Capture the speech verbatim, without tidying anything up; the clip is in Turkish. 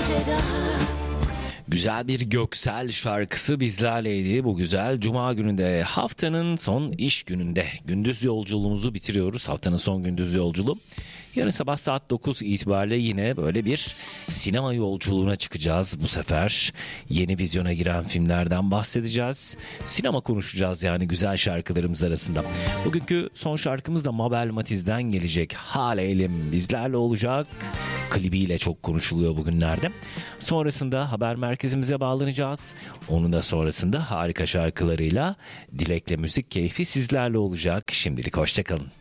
gece daha. Güzel bir Göksel şarkısı bizlerleydi. Bu güzel cuma gününde, haftanın son iş gününde gündüz yolculuğumuzu bitiriyoruz. Haftanın son gündüz yolculuğu. Yarın sabah saat dokuz itibariyle yine böyle bir sinema yolculuğuna çıkacağız bu sefer. Yeni vizyona giren filmlerden bahsedeceğiz. Sinema konuşacağız yani güzel şarkılarımız arasında. Bugünkü son şarkımız da Mabel Matiz'den gelecek. Halelim bizlerle olacak. Klibiyle çok konuşuluyor bugünlerde. Sonrasında haber merkezimize bağlanacağız. Onun da sonrasında harika şarkılarıyla Dilek'le müzik keyfi sizlerle olacak. Şimdilik hoşçakalın.